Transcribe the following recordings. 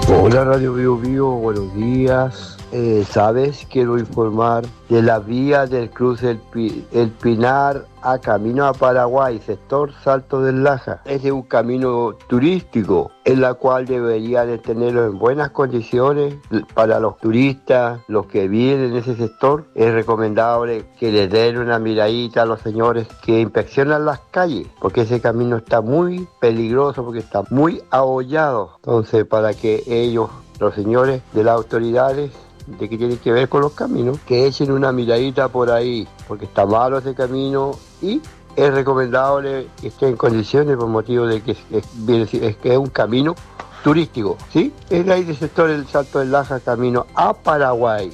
Hola Radio Bio Bio, buenos días. ¿Sabes? Quiero informar de la vía del cruce El Pinar a camino a Paraguay, sector Salto del Laja. Es de un camino turístico, en la cual deberían de tenerlo en buenas condiciones para los turistas, los que vienen en ese sector. Es recomendable que les den una miradita a los señores que inspeccionan las calles, porque ese camino está muy peligroso, porque está muy ahollado. Entonces, para que ellos, los señores de las autoridades, de que tiene que ver con los caminos, que echen una miradita por ahí, porque está malo ese camino y es recomendable que esté en condiciones por motivo de que es un camino turístico, ¿sí? Es de ahí del sector del Salto del Laja, camino a Paraguay.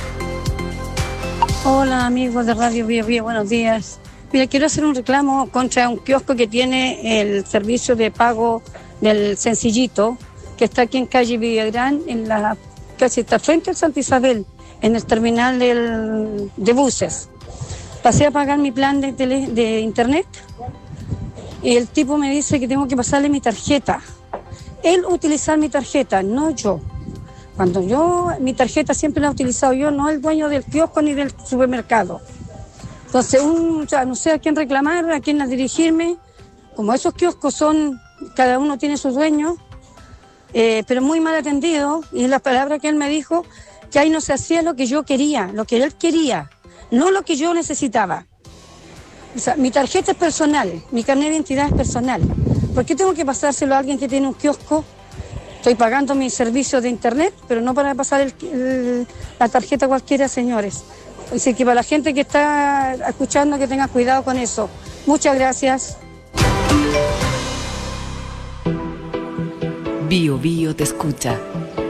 Hola amigos de Radio Bio Bio, buenos días. Mira, quiero hacer un reclamo contra un kiosco que tiene el servicio de pago del Sencillito, que está aquí en calle Villagrán, casi está frente al Santa Isabel, en el terminal de buses. Pasé a pagar mi plan de internet y el tipo me dice que tengo que pasarle mi tarjeta. Él utilizar mi tarjeta, no yo. Mi tarjeta siempre la he utilizado yo, no el dueño del kiosco ni del supermercado. Entonces, no sé a quién reclamar, a quién dirigirme. Como esos kioscos cada uno tiene su dueño, pero muy mal atendido, y la palabra que él me dijo, que ahí no se hacía lo que yo quería, lo que él quería, no lo que yo necesitaba. O sea, mi tarjeta es personal, mi carnet de identidad es personal. ¿Por qué tengo que pasárselo a alguien que tiene un kiosco? Estoy pagando mi servicio de internet, pero no para pasar la tarjeta a cualquiera, señores. Así que para la gente que está escuchando, que tenga cuidado con eso. Muchas gracias. Bio Bio te escucha.